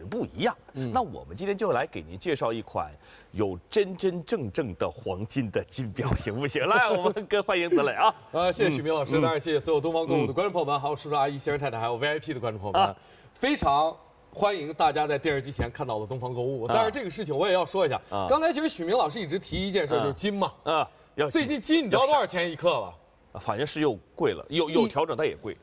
不一样。那我们今天就来给您介绍一款有真真正正的黄金的金表，行不行？来，我们跟欢迎德磊啊。 谢谢许明老师，当然谢谢所有东方购物的观众朋友们，还有叔叔阿姨、先生太太，还有 VIP 的观众朋友们，非常欢迎大家在电视机前看到了东方购物。但是这个事情我也要说一下，刚才其实许明老师一直提一件事，就是金嘛，最近金你知道多少钱一克了？ 反正是又贵了，有调整，但也贵。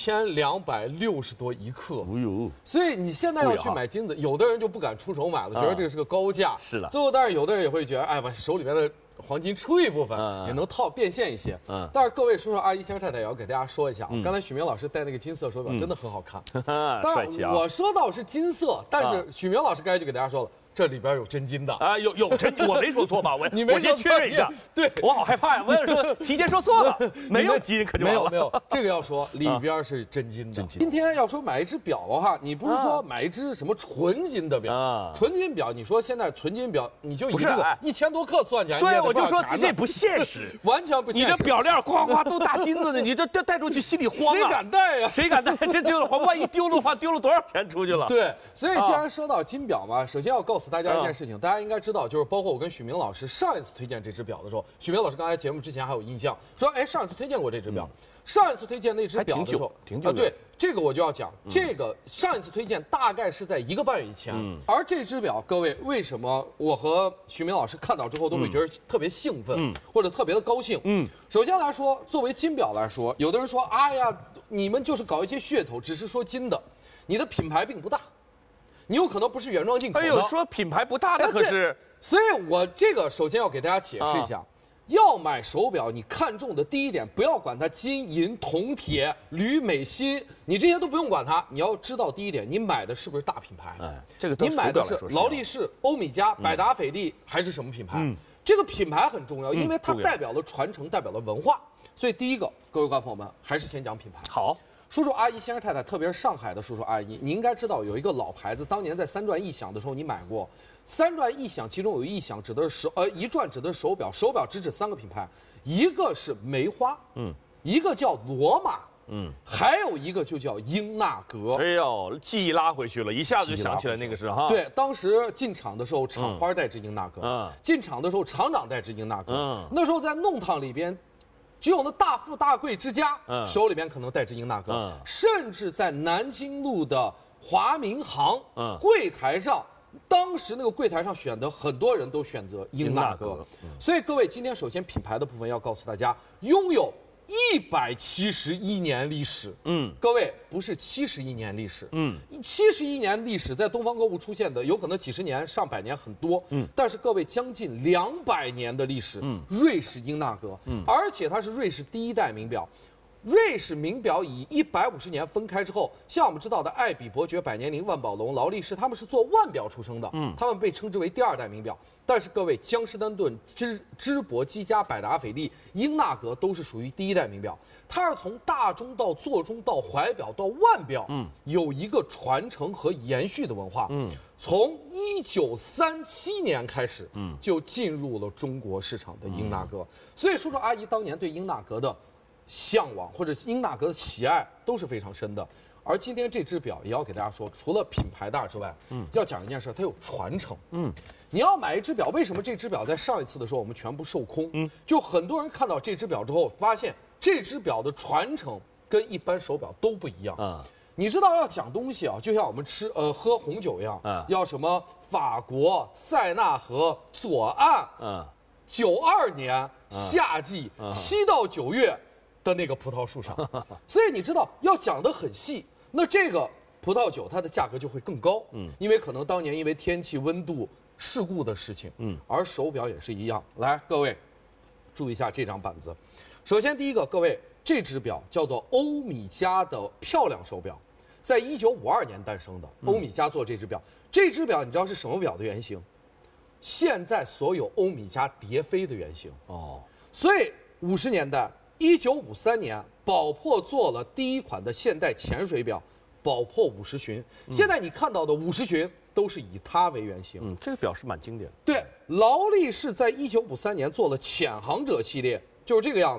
1260多一克， 哎呦！ 所以你现在要去买金子，有的人就不敢出手买了，觉得这个是个高价。 是的。 最后，当然有的人也会觉得，哎，把手里面的黄金出一部分，也能变现一些。但是各位叔叔阿姨、先生太太也要给大家说一下，刚才许明老师戴那个金色手表真的很好看， 帅气啊！ 我说到是金色，但是许明老师刚才就给大家说了。这里边有真金的啊，有真金，我没说错吧？我先确认一下， 对我好害怕呀！我要说提前说错了，没有金可就完了。 没有，这个要说里边是真金的。今天要说买一只表的话，你不是说买一只什么纯金的表？纯金表，你说现在纯金表，你就以这个1000多克算起来， 对，我就说这不现实， 完全不现实。 你这表链哐哐都大金子的，你这带出去心里慌啊！ 谁敢戴呀？ 谁敢戴？这就是万一丢了的话，丢了多少钱出去了？ 对，所以既然说到金表嘛，首先要告诉大家一件事情。大家应该知道，就是包括我跟许明老师上一次推荐这只表的时候，许明老师刚才节目之前还有印象，说，哎，上一次推荐过这只表，上一次推荐那只表的时候， 挺久对，这个我就要讲，这个上一次推荐大概是在1个半月以前，而这只表，各位为什么我和许明老师看到之后都会觉得特别兴奋，或者特别的高兴？首先来说，作为金表来说，有的人说，哎呀，你们就是搞一些噱头，只是说金的，你的品牌并不大。你有可能不是原装进口的。 哎呦，说品牌不大的可是， 所以我这个首先要给大家解释一下，要买手表，你看中的第一点，不要管它金银铜铁铝镁锌，你这些都不用管它，你要知道第一点，你买的是不是大品牌？ 这个你买的是劳力士、欧米茄、百达翡丽还是什么品牌？这个品牌很重要，因为它代表了传承，代表了文化。所以第一个，各位观众朋友们，还是先讲品牌。 好。 叔叔阿姨、先生太太，特别是上海的叔叔阿姨，你应该知道有一个老牌子，当年在3转一响的时候你买过。3转一响，其中有一响指的是1转指的是手表，手表只指3个品牌，一个是梅花，一个叫罗马，还有一个就叫英纳格。 哎呦，记忆拉回去了，一下子就想起来那个是哈。 对，当时进场的时候，厂花带着英纳格，进场的时候厂长带着英纳格，那时候在弄堂里边。只有那大富大贵之家，手里边可能带着英纳格，甚至在南京路的华民行柜台上，当时那个柜台上选的很多人都选择英纳格，所以各位今天首先品牌的部分要告诉大家，拥有171年历史，各位不是71年历史，71年历史在东方购物出现的有可能几十年、上百年很多，但是各位将近200年的历史，瑞士英纳格，而且它是瑞士第一代名表。瑞士名表以150年分开之后，像我们知道的艾比、伯爵、百年灵、万宝龙、劳力士，他们是做腕表出生的，他们被称之为第2代名表。但是各位，江诗丹顿、芝柏、积家、百达翡丽、英纳格都是属于第1代名表。它是从大钟到座钟到怀表到腕表，有一个传承和延续的文化。从1937年开始，就进入了中国市场的英纳格。所以叔叔阿姨当年对英纳格的向往或者英纳格的喜爱都是非常深的，而今天这只表也要给大家说，除了品牌大之外，要讲一件事，它有传承。你要买一只表，为什么这只表在上一次的时候我们全部售空？就很多人看到这只表之后，发现这只表的传承跟一般手表都不一样。你知道要讲东西啊，就像我们喝红酒一样，要什么法国塞纳河左岸，92年夏季7到9月。的那个葡萄树上，所以你知道要讲得很细，那这个葡萄酒它的价格就会更高，因为可能当年因为天气温度事故的事情，而手表也是一样。来，各位注意一下这张板子，首先第一个，各位这只表叫做欧米茄的漂亮手表，在1952年诞生的，欧米茄做这只表，这只表你知道是什么表的原型？现在所有欧米茄蝶飞的原型所以50年代。1953年，宝珀做了第一款的现代潜水表，宝珀50巡。现在你看到的50巡都是以它为原型。 这个表是蛮经典的。 对，劳力士在1953年做了潜航者系列，就是这个样子。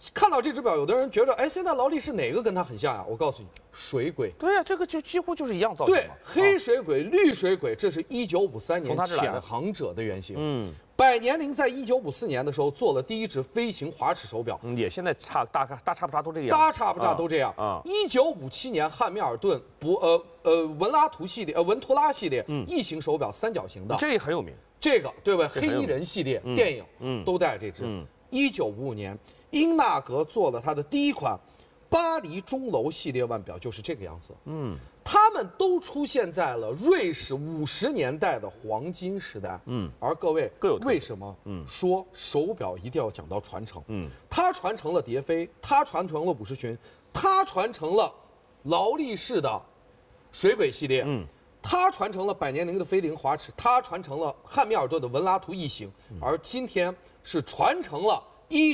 看到这只表，有的人觉得，哎，现在劳力士哪个跟它很像呀？我告诉你，水鬼。 对呀，这个就几乎就是一样造型。 对，黑水鬼、绿水鬼，这是1953年潜航者的原型。百年灵在1954年的时候做了第一只飞行滑齿手表， 也现在大差不差都这样， 大差不差都这样。1957年汉密尔顿文图拉系列异形手表三角形的， 这也很有名。 这个对吧？黑衣人系列电影都带这只。1955年，英纳格做了他的第一款巴黎钟楼系列腕表，就是这个样子。他们都出现在了瑞士50年代的黄金时代。而各位为什么说手表一定要讲到传承？它传承了蝶飞，它传承了伍士勋，它传承了劳力士的水鬼系列。它传承了百年灵的飞灵滑齿，它传承了汉密尔顿的文拉图异形，而今天是传承了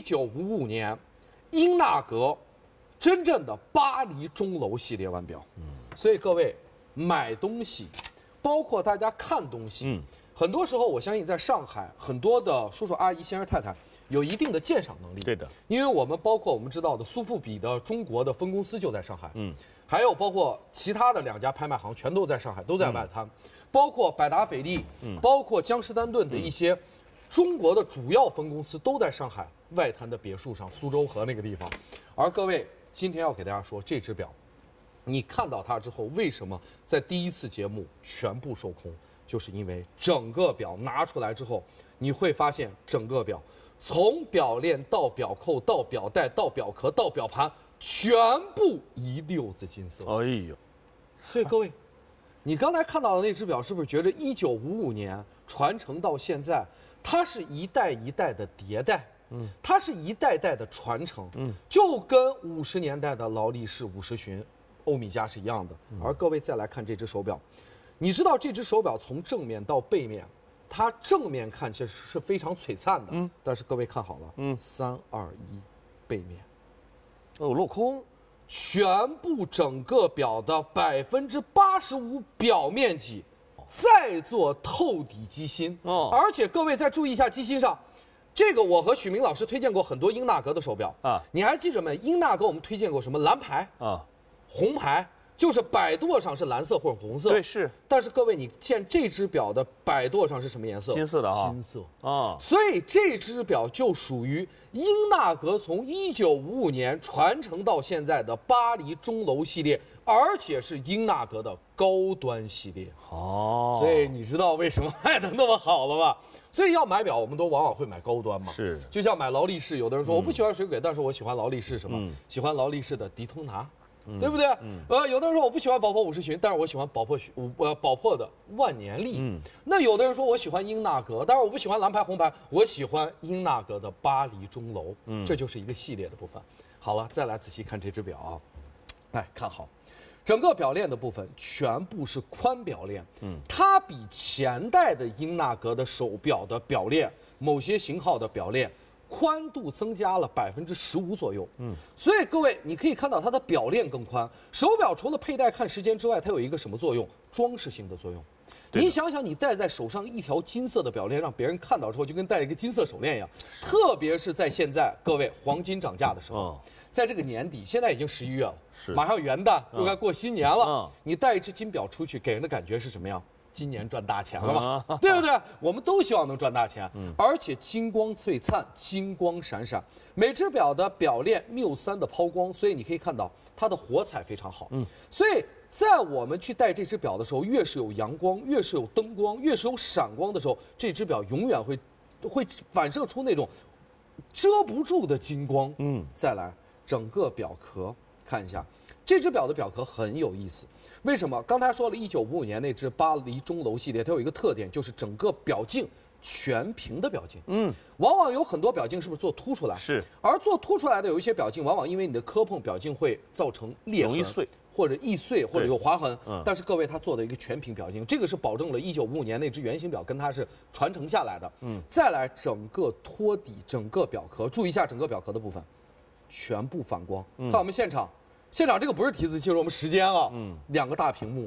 1955年英纳格真正的巴黎钟楼系列腕表。所以各位买东西，包括大家看东西，很多时候我相信在上海很多的叔叔阿姨、先生太太有一定的鉴赏能力。 对的， 因为我们包括我们知道的苏富比的中国的分公司就在上海。还有包括其他的2家拍卖行全都在上海，都在外滩，包括百达翡丽，包括江诗丹顿的一些中国的主要分公司都在上海外滩的别墅上，苏州河那个地方。而各位今天要给大家说，这只表，你看到它之后，为什么在第一次节目全部售空？就是因为整个表拿出来之后，你会发现整个表从表链到表扣到表带到表壳到表盘，全部一溜子金色。 哎呦， 所以各位，你刚才看到的那只表，是不是觉得1955年传承到现在，它是一代一代的迭代？它是一代代的传承。就跟50年代的劳力士、伍士勋、欧米茄是一样的。而各位再来看这只手表，你知道这只手表从正面到背面，它正面看其实是非常璀璨的。但是各位看好了，3、2、1，背面。 镂空， 全部整个表的85%表面积，再做透底机芯。而且各位再注意一下机芯上，这个我和许明老师推荐过很多英纳格的手表啊，你还记着没？英纳格我们推荐过什么蓝牌啊、红牌，就是摆舵上是蓝色或者红色。 对，是。 但是各位，你见这只表的摆舵上是什么颜色？ 金色的啊。 金色啊。所以这只表就属于英纳格从1955年传承到现在的巴黎钟楼系列，而且是英纳格的高端系列。所以你知道为什么卖的那么好了吧？所以要买表，我们都往往会买高端嘛。 是。 就像买劳力士，有的人说我不喜欢水鬼，但是我喜欢劳力士什么？喜欢劳力士的迪通拿。对不对？有的人说我不喜欢宝珀伍士勋，但是我喜欢宝珀的万年历。那有的人说我喜欢英纳格，但是我不喜欢蓝牌红牌，我喜欢英纳格的巴黎钟楼。这就是一个系列的部分。好了，再来仔细看这只表啊，来看好，整个表链的部分全部是宽表链。它比前代的英纳格的手表的表链，某些型号的表链宽度增加了15%左右。所以各位你可以看到它的表链更宽。手表除了佩戴看时间之外，它有一个什么作用？装饰性的作用。你想想，你戴在手上一条金色的表链，让别人看到之后就跟戴一个金色手链一样。特别是在现在各位黄金涨价的时候，在这个年底，现在已经11月了，马上元旦又该过新年了。你戴一只金表出去，给人的感觉是什么样？今年赚大钱了嘛，对不对？我们都希望能赚大钱，而且金光璀璨，金光闪闪。每只表的表链缪3的抛光，所以你可以看到它的火彩非常好。所以在我们去戴这只表的时候，越是有阳光，越是有灯光，越是有闪光的时候，这只表永远会反射出那种遮不住的金光。再来整个表壳看一下，这只表的表壳很有意思。为什么？刚才说了，1955年那只巴黎钟楼系列，它有一个特点，就是整个表径全平的表径。往往有很多表径是不是做凸出来？是。而做凸出来的有一些表径，往往因为你的磕碰，表径会造成裂痕，容易碎，或者易碎，或者有划痕。但是各位，它做的一个全平表径，这个是保证了1955年那只原型表跟它是传承下来的。再来整个托底，整个表壳，注意一下整个表壳的部分，全部反光。看我们现场这个不是提字器，是我们时间啊，2个大屏幕，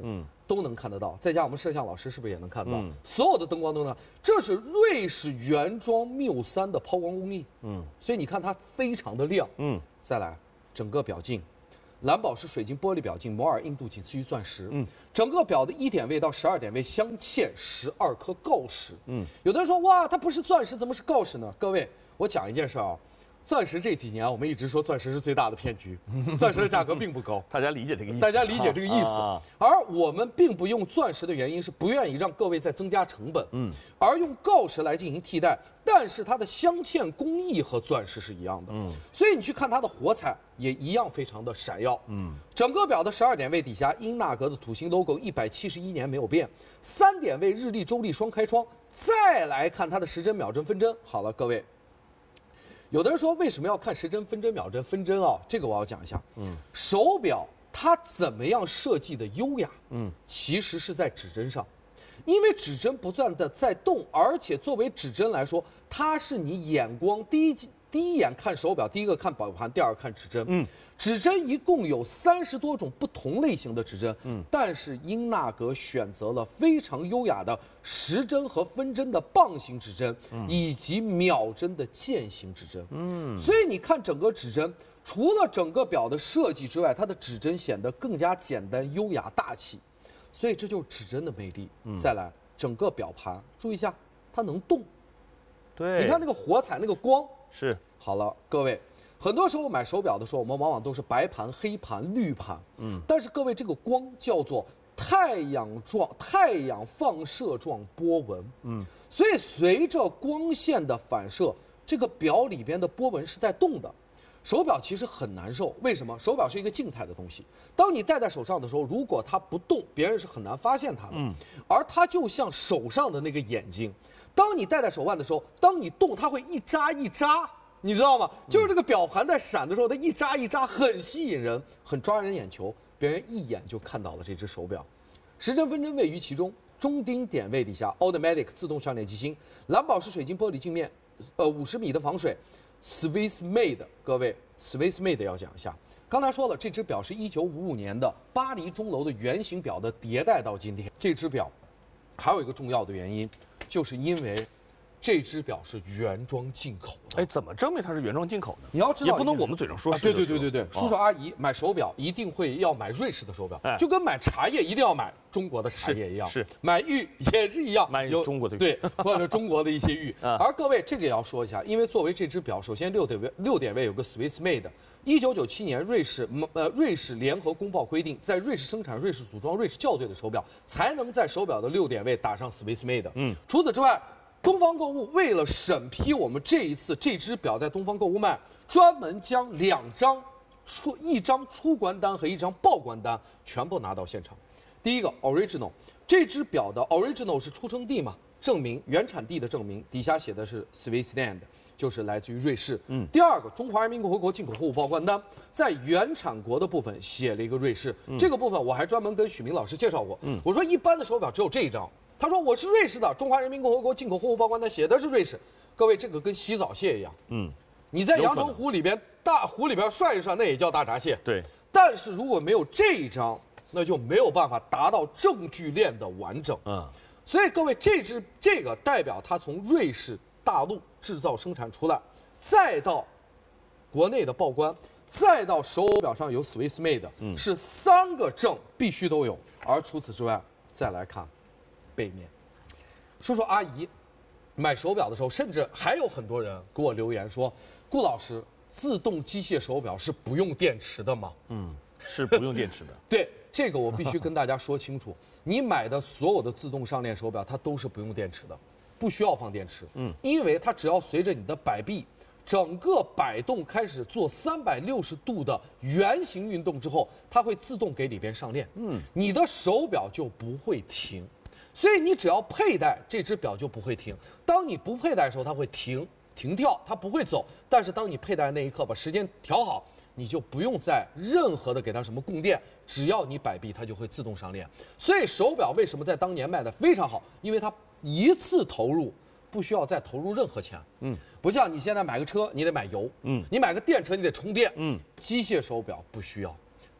都能看得到，再加上我们摄像老师是不是也能看得到？所有的灯光都能，这是瑞士原装缪3的抛光工艺。所以你看它非常的亮。再来整个表径。蓝宝石水晶玻璃表径，摩尔硬度仅次于钻石。整个表的1点位到12点位镶嵌12颗锆石。有的人说哇，它不是钻石，怎么是锆石呢？各位，我讲一件事啊，钻石这几年我们一直说钻石是最大的骗局，钻石的价格并不高， 大家理解这个意思。 大家理解这个意思。而我们并不用钻石的原因是不愿意让各位再增加成本，而用锆石来进行替代，但是它的镶嵌工艺和钻石是一样的，所以你去看它的火彩也一样非常的闪耀。整个表的12点位底下英纳格的土星 logo 171年没有变，3点位日历周历双开窗。再来看它的时针秒针分针，好了，各位。有的人说为什么要看时针、分针、秒针、分针啊？这个我要讲一下。手表它怎么样设计的优雅？其实是在指针上，因为指针不断的在动，而且作为指针来说，它是你眼光第一眼看手表，第一个看表盘，第二个看指针。指针一共有30多种不同类型的指针，但是英纳格选择了非常优雅的时针和分针的棒形指针，以及秒针的键形指针。所以你看整个指针，除了整个表的设计之外，它的指针显得更加简单、优雅、大气。所以这就是指针的魅力。再来，整个表盘，注意一下，它能动。 对， 你看那个火彩，那个光。 是。 好了，各位。很多时候买手表的时候，我们往往都是白盘、黑盘、绿盘。但是各位，这个光叫做太阳放射状波纹。所以随着光线的反射，这个表里边的波纹是在动的。手表其实很难受，为什么？手表是一个静态的东西，当你戴在手上的时候，如果它不动，别人是很难发现它的。而它就像手上的那个眼睛，当你戴在手腕的时候，当你动，它会一眨一眨。你知道吗？就是这个表盘在闪的时候，它一眨一眨，很吸引人，很抓人眼球，别人一眼就看到了这只手表。时针分针位于其中，中丁点位底下 automatic 自动项链机芯，蓝宝石水晶玻璃镜面，50米的防水 ，Swiss made。各位 ，Swiss made 要讲一下。刚才说了，这只表是1955年的巴黎钟楼的圆形表的迭代到今天。这只表还有一个重要的原因，就是因为这只表是原装进口的。 哎，怎么证明它是原装进口呢？ 你要知道， 也不能我们嘴上说是。 对，叔叔阿姨买手表一定会要买瑞士的手表，就跟买茶叶一定要买中国的茶叶一样， 是买玉也是一样， 买中国的玉， 对，或者中国的一些玉。而各位，这个也要说一下，因为作为这只表，首先6点位有个 Swiss made。1997年，瑞士联合公报规定，在瑞士生产、瑞士组装、瑞士校对的手表，才能在手表的6点位打上 Swiss made。除此之外，东方购物为了审批我们这一次这只表在东方购物卖，专门将一张出关单和一张报关单全部拿到现场。第一个 original， 这只表的 original 是出生地嘛，证明原产地的证明，底下写的是 Switzerland， 就是来自于瑞士。第二个中华人民共和国进口货物报关单，在原产国的部分写了一个瑞士，这个部分我还专门跟许明老师介绍过。我说一般的手表只有这一张。他说我是瑞士的，中华人民共和国进口货物报关单写的是瑞士。各位，这个跟洗澡蟹一样，你在阳澄湖里边大湖里边涮一涮，那也叫大闸蟹。 对。 但是如果没有这一张，那就没有办法达到证据链的完整。所以各位，这个代表它从瑞士大陆制造生产出来，再到国内的报关，再到手表上有 Swiss made，是3个证必须都有。而除此之外，再来看背面，叔叔阿姨买手表的时候，甚至还有很多人给我留言说：“顾老师，自动机械手表是不用电池的吗？” 是不用电池的。 对，这个我必须跟大家说清楚。你买的所有的自动上链手表，它都是不用电池的，不需要放电池。因为它只要随着你的摆臂整个摆动开始做360度的圆形运动之后，它会自动给里边上链。你的手表就不会停。所以你只要佩戴这只表就不会停。当你不佩戴的时候，它会停跳，它不会走。但是当你佩戴的那一刻，把时间调好，你就不用再任何的给它什么供电，只要你摆臂，它就会自动上链。所以手表为什么在当年卖的非常好？因为它一次投入不需要再投入任何钱。不像你现在买个车，你得买油。你买个电车，你得充电。机械手表不需要。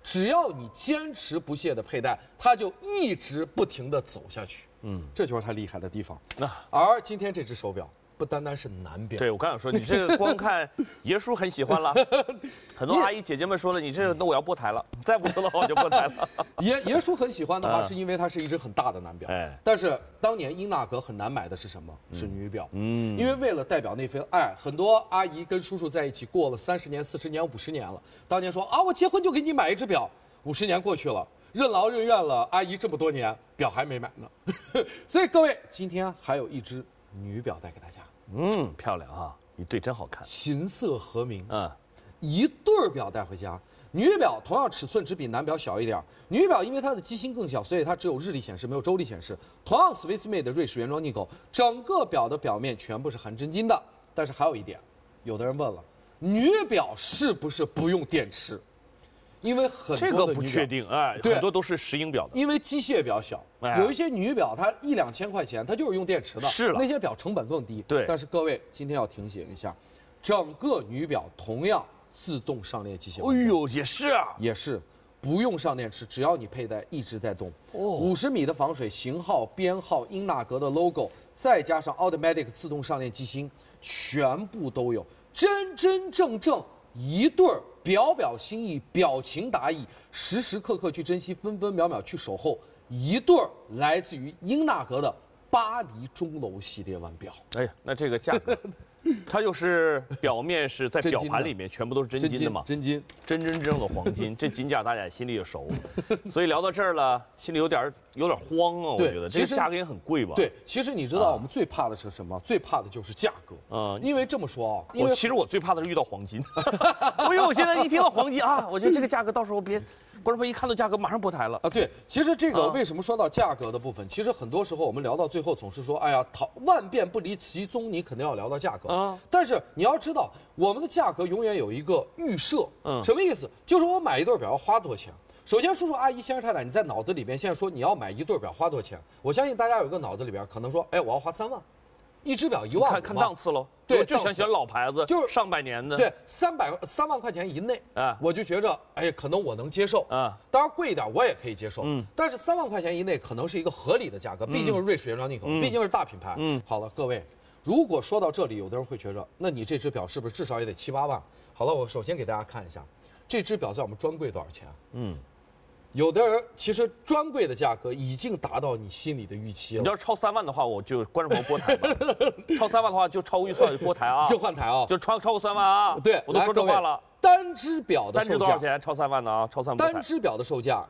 只要你坚持不懈的佩戴，它就一直不停的走下去。这就是它厉害的地方。而今天这只手表不单单是男表， 对我刚想说，你这个光看爷叔很喜欢了，很多阿姨姐姐们说了，你这那我要拨台了，再不行的话我就拨台了。 爷叔很喜欢的话，是因为它是一只很大的男表。但是当年英纳格很难买的是什么？是女表。因为为了代表那份爱，很多阿姨跟叔叔在一起过了30年、40年、50年了。当年说啊，我结婚就给你买一只表，50年过去了。任劳任怨了，阿姨这么多年表还没买呢，所以各位今天还有一只女表带给大家， 漂亮啊，一对真好看， 琴瑟和鸣，一对表带回家。女表同样尺寸只比男表小一点，女表因为它的机芯更小，所以它只有日历显示，没有周历显示。同样 Swiss made 的瑞士原装进口，整个表的表面全部是含真金的。但是还有一点，有的人问了，女表是不是不用电池？因为很多的这个不确定，很多都是石英表的。 因为机械表小，有一些女表它1-2千块钱，它就是用电池的， 是了， 那些表成本更低。 对， 但是各位今天要提醒一下，整个女表同样自动上链机械。 哎呦，也是啊， 也是不用上电池，只要你佩戴一直在动。50米的防水，型号、编号、英纳格的 logo， 再加上 automatic 自动上链机芯，全部都有，真真正正一对儿。表表心意，表情达意，时时刻刻去珍惜，分分秒秒去守候一对儿来自于英纳格的巴黎钟楼系列腕表。 哎呀，那这个价格，它就是表面是在表盘里面全部都是真金的嘛？ 真金， 真真正正的黄金，这金价大家心里也熟，所以聊到这儿了，心里有点慌啊。我觉得这个价格也很贵吧？ 对，其实你知道我们最怕的是什么？最怕的就是价格。因为这么说啊， 其实我最怕的是遇到黄金，因为我现在一听到黄金啊，我觉得这个价格到时候别。观众朋友一看到价格，马上拨台了啊！ 对，其实这个为什么说到价格的部分？其实很多时候我们聊到最后总是说，哎呀，万变不离其宗，你肯定要聊到价格。但是你要知道，我们的价格永远有一个预设。什么意思？就是我买一对表要花多少钱？首先，叔叔阿姨、先生太太，你在脑子里边现在说你要买一对表花多少钱？我相信大家有一个脑子里边可能说，哎，我要花3万。一只表1万， 看档次喽。 对， 就想选老牌子，就是上百年的。 对，3万块钱以内，我就觉着，哎，可能我能接受。当然贵一点我也可以接受。但是3万块钱以内可能是一个合理的价格，毕竟是瑞士原装进口，毕竟是大品牌。好了，各位，如果说到这里，有的人会觉着，那你这只表是不是至少也得7、8万？好了，我首先给大家看一下，这只表在我们专柜多少钱？有的人其实专柜的价格已经达到你心里的预期了。 你要是超3万的话，我就观众朋友拨台吧。超3万的话，就超预算拨台啊， 就换台啊， 就超过3万啊。 对， 我都说这话了。 单只表的售价多少钱？超3万的啊，超3万。 单只表的售价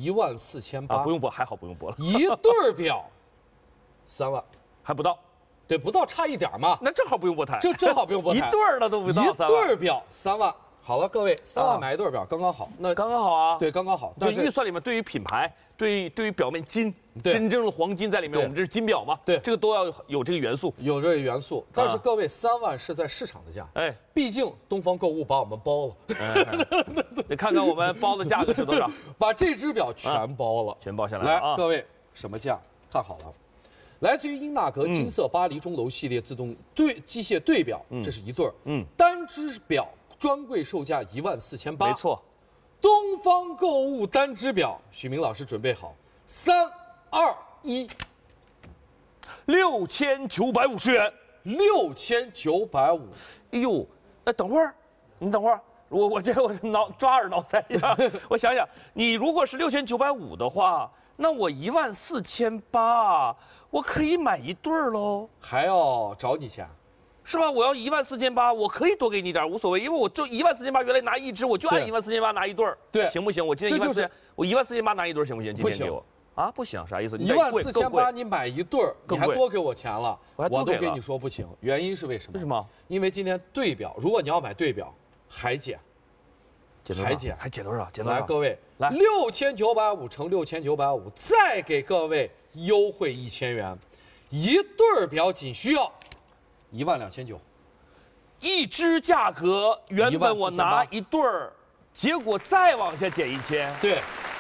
14800， 不用拨，还好不用拨了。 一对表3万， 还不到。 对，不到，差一点嘛。 那正好不用拨台， 就正好不用拨台。 一对了都不到。 一对表3万。好了，各位，3万买一对表刚刚好，那刚刚好啊。 对，刚刚好。 就预算里面，对于品牌，对于表面金，真正的黄金在里面，我们这是金表嘛？ 对， 这个都要有这个元素， 有这个元素。但是各位，3万是在市场的价，毕竟东方购物把我们包了。 你看看我们包的价格是多少？ 把这只表全包了， 全包下来。 来，各位，什么价？看好了。来自于英纳格金色巴黎钟楼系列自动机械对表，这是一对儿。单只表。专柜售价14800， 没错。 东方购物单只表，许明老师准备好，3、2、1， 6950元 ，6950。 哎呦，那等会儿，你等会儿，我抓耳挠腮一下，我想想，你如果是6950的话，那我14800，我可以买一对儿喽， 还要找你钱。 是吧？我要14800，我可以多给你点，无所谓，因为我就14800，原来拿一只，我就按14800拿一对儿， 对， 行不行？我今天14000，我14800拿一对儿，行不行？今天给我啊，不行，啥意思 ？14800你买一对儿，你还多给我钱了， 我都跟你说不行。原因是为什么？ 为什么？ 因为今天对表，如果你要买对表，还减， 还减多少？减多少？ 来，各位，来6950乘6950，再给各位优惠1000元，一对儿表仅需要12900， 一只价格原本我拿一对儿，结果再往下减1000， 对，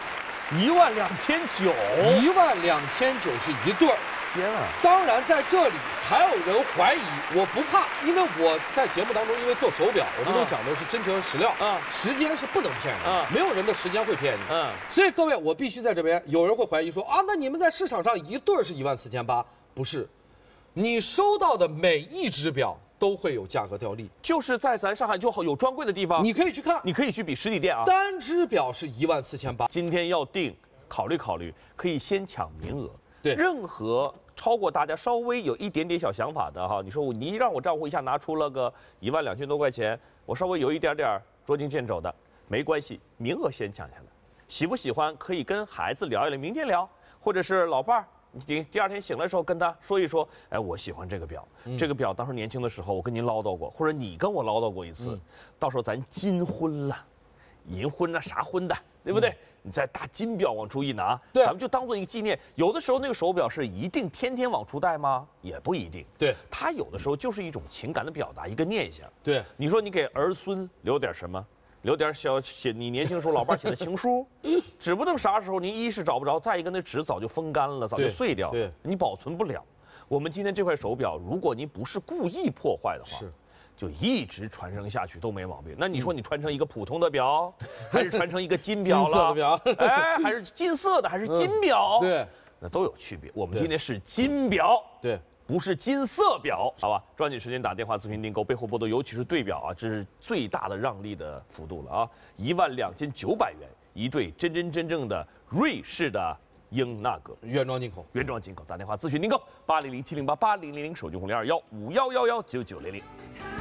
12900是一对儿。 天啊！ 当然，在这里还有人怀疑，我不怕，因为我在节目当中，因为做手表，我们都讲的是真材实料，时间是不能骗人的，没有人的时间会骗你，所以各位，我必须在这边，有人会怀疑说啊，那你们在市场上一对是14800，不是，你收到的每一只表都会有价格条例， 就是在咱上海就有专柜的地方， 你可以去看， 你可以去比实体店啊， 单只表是14800， 今天要订，考虑可以先抢名额。 对， 任何超过大家稍微有一点点小想法的哈，你说你让我账户一下拿出了个12000多块钱，我稍微有一点点捉襟见肘的，没关系，名额先抢下来。喜不喜欢可以跟孩子聊一聊，明天聊，或者是老伴儿，你第二天醒来的时候跟他说一说，哎，我喜欢这个表，这个表当时年轻的时候我跟您唠叨过，或者你跟我唠叨过一次，到时候咱金婚了，银婚啊啥婚的，对不对？你再大金表往出一拿， 对， 咱们就当做一个纪念。有的时候那个手表是一定天天往出戴吗？也不一定。 对， 它有的时候就是一种情感的表达，一个念想。 对， 你说你给儿孙留点什么？留点写你年轻时候老伴写的情书，指不定啥时候您一是找不着，再一个那纸早就风干了，早就碎掉了， 对， 你保存不了。我们今天这块手表，如果您不是故意破坏的话， 是。 就一直传承下去都没毛病。那你说你传承一个普通的表，还是传承一个金表了？ 金色的表， 哎，还是金色的，还是金表？ 对， 那都有区别。我们今天是金表， 对， 不是金色表，好吧？抓紧时间打电话咨询订购，背后波动，尤其是对表啊，这是最大的让利的幅度了啊！12900元一对真正的瑞士的英纳格， 原装进口， 原装进口。打电话咨询订购，800-708-8000，手机红0215119900。